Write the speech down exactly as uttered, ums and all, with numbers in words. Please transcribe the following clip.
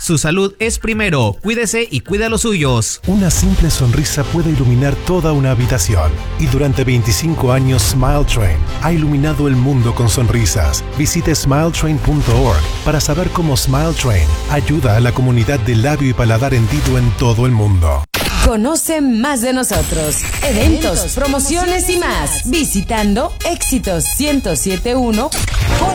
Su salud es primero. Cuídese y cuida a los suyos. Una simple sonrisa puede iluminar toda una habitación. Y durante veinticinco años, Smile Train ha iluminado el mundo con sonrisas. Visite smile train punto org para saber cómo Smile Train ayuda a la comunidad de labio y paladar hendido en todo el mundo. Conoce más de nosotros, eventos, promociones y más, visitando éxitos ciento siete punto uno punto